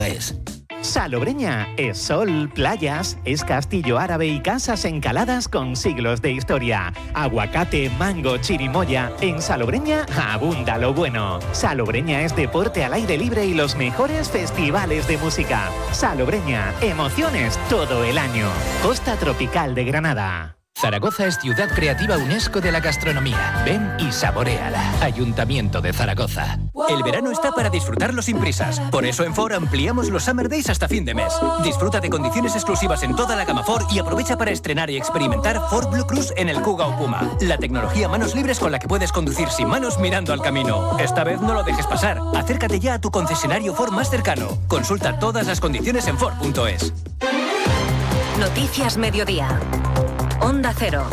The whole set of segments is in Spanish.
Salobreña es sol, playas, es castillo árabe y casas encaladas con siglos de historia. Aguacate, mango, chirimoya. En Salobreña abunda lo bueno. Salobreña es deporte al aire libre y los mejores festivales de música. Salobreña, emociones todo el año. Costa Tropical de Granada. Zaragoza es ciudad creativa UNESCO de la gastronomía. Ven y saboréala. Ayuntamiento de Zaragoza. El verano está para disfrutarlo sin prisas. Por eso en Ford ampliamos los Summer Days hasta fin de mes. Disfruta de condiciones exclusivas en toda la gama Ford y aprovecha para estrenar y experimentar Ford Blue Cruise en el Kuga o Puma. La tecnología manos libres con la que puedes conducir sin manos mirando al camino. Esta vez no lo dejes pasar. Acércate ya a tu concesionario Ford más cercano. Consulta todas las condiciones en Ford.es. Noticias Mediodía. Onda Cero.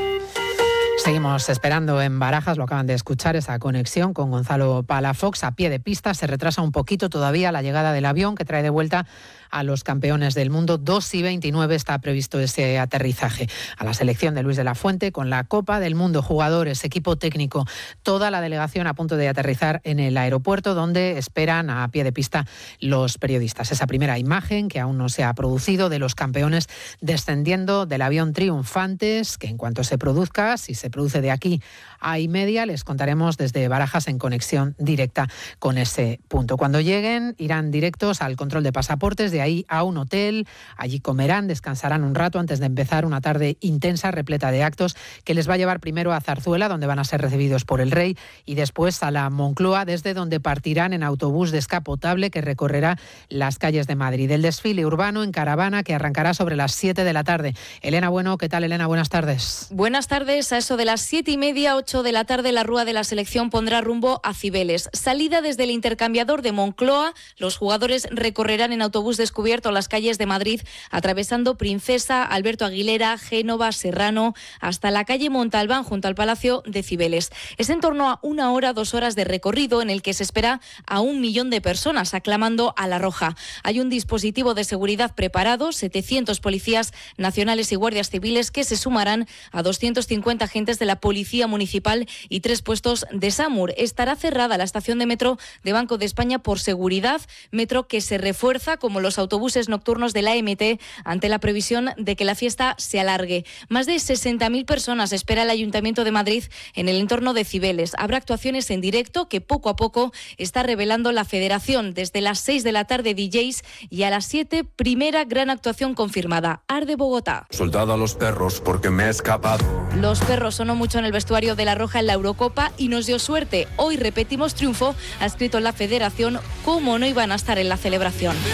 Seguimos esperando en Barajas, lo acaban de escuchar, esa conexión con Gonzalo Palafox a pie de pista. Se retrasa un poquito todavía la llegada del avión que trae de vuelta a los campeones del mundo. 2:29 está previsto ese aterrizaje. A la selección de Luis de la Fuente con la Copa del Mundo, jugadores, equipo técnico, toda la delegación a punto de aterrizar en el aeropuerto donde esperan a pie de pista los periodistas. Esa primera imagen que aún no se ha producido de los campeones descendiendo del avión triunfantes, que en cuanto se produzca, si se produce de aquí a y media, les contaremos desde Barajas en conexión directa con ese punto. Cuando lleguen irán directos al control de pasaportes, de ahí a un hotel, allí comerán, descansarán un rato antes de empezar una tarde intensa, repleta de actos, que les va a llevar primero a Zarzuela, donde van a ser recibidos por el rey, y después a la Moncloa, desde donde partirán en autobús descapotable que recorrerá las calles de Madrid. El desfile urbano en caravana que arrancará sobre las 7 de la tarde. Elena Bueno, ¿qué tal, Elena? Buenas tardes. Buenas tardes. A eso de las 7:30, 8 de la tarde, la Rúa de la Selección pondrá rumbo a Cibeles. Salida desde el intercambiador de Moncloa, los jugadores recorrerán en autobús descubierto las calles de Madrid, atravesando Princesa, Alberto Aguilera, Génova, Serrano, hasta la calle Montalbán, junto al Palacio de Cibeles. Es en torno a 1 hora, 2 horas de recorrido en el que se espera a 1 millón de personas aclamando a la Roja. Hay un dispositivo de seguridad preparado, 700 policías nacionales y guardias civiles que se sumarán a 250 agentes de la Policía Municipal y 3 puestos de SAMUR. Estará cerrada la estación de metro de Banco de España por seguridad, metro que se refuerza como los autobuses nocturnos de la AMT ante la previsión de que la fiesta se alargue. Más de 60.000 personas espera el Ayuntamiento de Madrid en el entorno de Cibeles. Habrá actuaciones en directo que poco a poco está revelando la Federación. Desde las 6 de la tarde DJs y a las 7 primera gran actuación confirmada. Arde Bogotá. Soldado a los perros porque me he escapado. Los perros sonó mucho en el vestuario de la Roja en la Eurocopa y nos dio suerte. Hoy repetimos triunfo, ha escrito la Federación, cómo no iban a estar en la celebración.